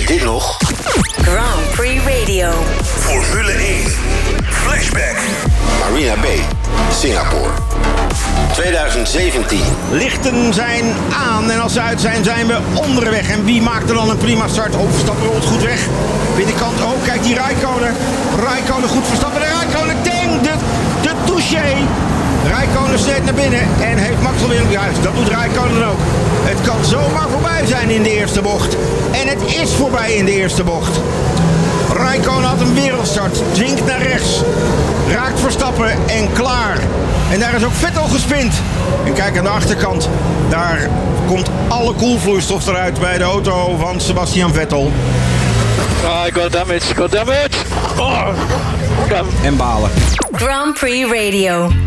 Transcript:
dit nog? Grand Prix Radio. Formule 1. Flashback. Marina Bay, Singapore. 2017. Lichten zijn aan en als ze uit zijn, zijn we onderweg. En wie maakt er dan een prima start? Oh, Verstappen rolt goed weg. Binnenkant, oh, kijk die Räikkönen. Räikkönen goed Verstappen. De Räikkönen, ding, de touché. Räikkönen snijdt naar binnen en heeft Max alweer op juist. Dat doet Räikkönen ook. Het kan zomaar voorbij zijn in de eerste bocht. En het is voorbij in de eerste bocht. Räikkönen had een wereldstart, dwingt naar rechts, raakt Verstappen en klaar. En daar is ook Vettel gespind. En kijk aan de achterkant, daar komt alle koelvloeistof eruit bij de auto van Sebastian Vettel. I got damage. Oh, en balen. Grand Prix Radio.